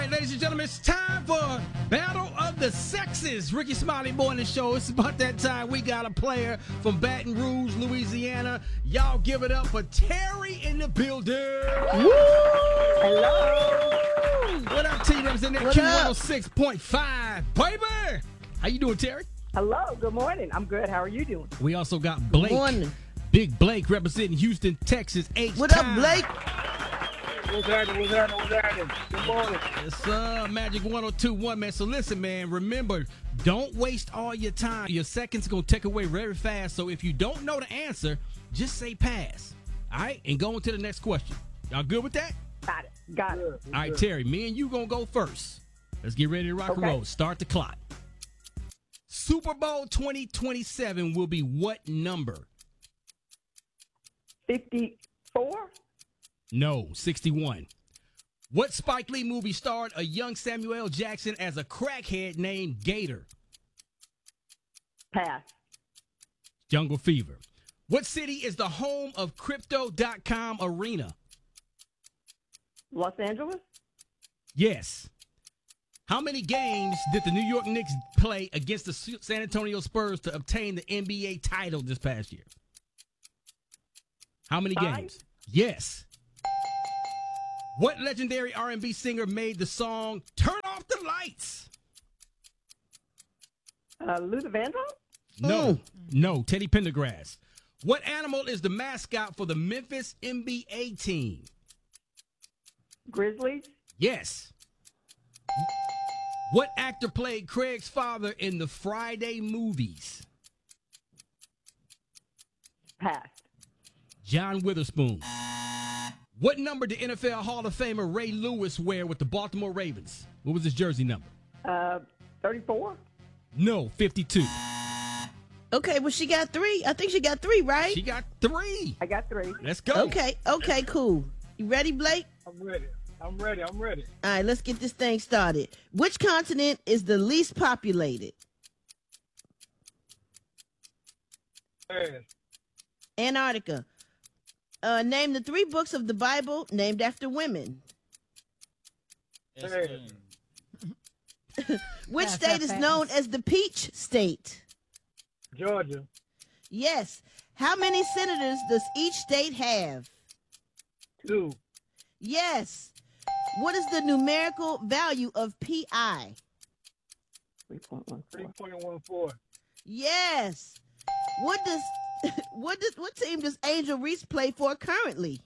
right, ladies and gentlemen, it's time for Battle of the Sexes. Ricky Smiley Morning Show. It's about that time. We got a player from Baton Rouge, Louisiana. Y'all give it up for Terry in the building. Woo! Hello. What up, T? Representing Q106.5. Baby! How you doing, Terry? Hello. Good morning. I'm good. How are you doing? We also got Blake. Morning. Big Blake representing Houston, Texas. What up, Blake? What's happening? Good morning. It's Magic 102.1, man. So listen, man, remember, don't waste all your time. Your seconds going to take away very fast. So if you don't know the answer, just say pass. All right? And go on to the next question. Y'all good with that? Got it. All right, Terry, me and you going to go first. Let's get ready to rock and roll. Start the clock. Super Bowl 2027 will be what number? 54? No, 61. What Spike Lee movie starred a young Samuel L. Jackson as a crackhead named Gator? Pass. Jungle Fever. What city is the home of Crypto.com Arena? Los Angeles? Yes. How many games did the New York Knicks play against the San Antonio Spurs to obtain the NBA title this past year? How many 5? games? Yes. What legendary R&B singer made the song "Turn Off the Lights"? Luther Vandross? No, Teddy Pendergrass. What animal is the mascot for the Memphis NBA team? Grizzlies? Yes. What actor played Craig's father in the Friday movies? Pass. John Witherspoon. What number did NFL Hall of Famer Ray Lewis wear with the Baltimore Ravens? What was his jersey number? 34? No, 52. Okay, well, she got 3. I think she got 3, right? She got 3. I got 3. Let's go. Okay, cool. You ready, Blake? I'm ready. All right, let's get this thing started. Which continent is the least populated? Pass. Antarctica. Name the 3 books of the Bible named after women. Pass. Which state is known as the Peach State? Georgia. Yes. How many senators does each state have? 2. Yes. What is the numerical value of PI? 3.14. 3.14. Yes. What team does Angel Reese play for currently?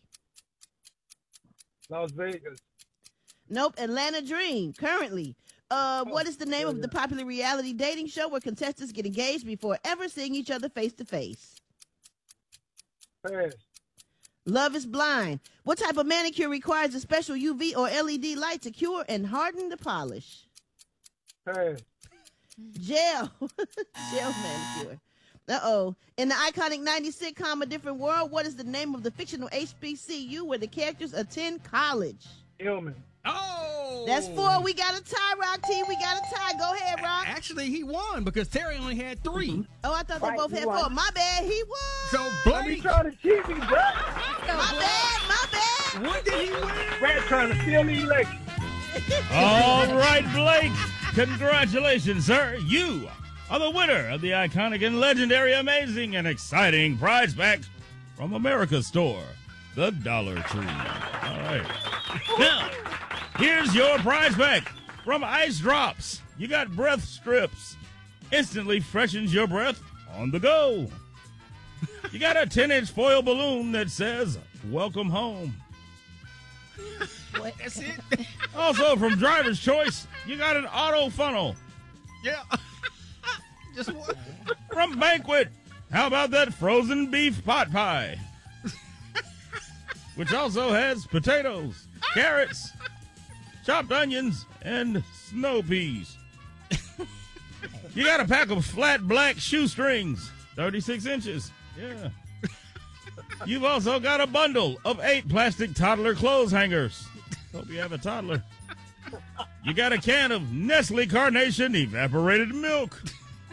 Las Vegas. Nope, Atlanta Dream currently. What is the name of the popular reality dating show where contestants get engaged before ever seeing each other face to face? Pass. Love is Blind. What type of manicure requires a special UV or LED light to cure and harden the polish? Pass. Gel. Gel manicure. Uh-oh. In the iconic 90s sitcom A Different World, what is the name of the fictional HBCU where the characters attend college? Hillman. Oh! That's 4. We got a tie, Rock T. We got a tie. Go ahead, Rock. Actually, he won because Terry only had 3. Oh, I thought they Right, both he had won. 4. My bad. He won. So, Don't be Blake, trying to cheat me, bro. My bad. what did he win? Brad trying to steal the election. All right, Blake. Congratulations, sir. You are the winner of the iconic and legendary, amazing, and exciting prize pack from America's store, the Dollar Tree. All right. Now, here's your prize pack from Ice Drops. You got breath strips. Instantly freshens your breath on the go. You got a 10-inch foil balloon that says, "Welcome home." That's it? Also, from Driver's Choice, you got an auto funnel. Yeah. Just one. From Banquet, how about that frozen beef pot pie? Which also has potatoes, carrots, chopped onions, and snow peas. You got a pack of flat black shoestrings, 36 inches. Yeah. You've also got a bundle of 8 plastic toddler clothes hangers. Hope you have a toddler. You got a can of Nestle Carnation evaporated milk.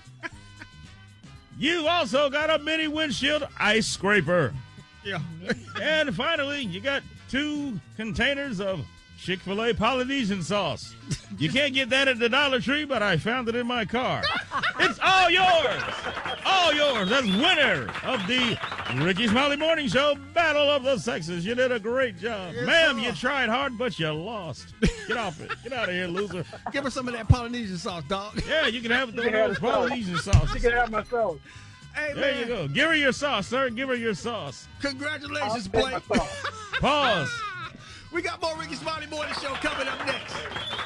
You also got a mini windshield ice scraper. Yeah. And finally, you got 2 containers of Chick-fil-A Polynesian sauce. You can't get that at the Dollar Tree, but I found it in my car. It's all yours. All yours. That's winner of the Ricky Smiley Morning Show Battle of the Sexes. You did a great job. Yes, Ma'am, sir. you tried hard, but you lost. Get off it. Get out of here, loser. Give her some of that Polynesian sauce, dog. Yeah, you can have You can have those the sauce. Polynesian sauce. She can have my sauce. Hey, There man. you go. Give her your sauce, sir. Give her your sauce. Congratulations, I'll take Blake. my sauce. Pause. We got more Ricky Smiley Morning Show coming up next.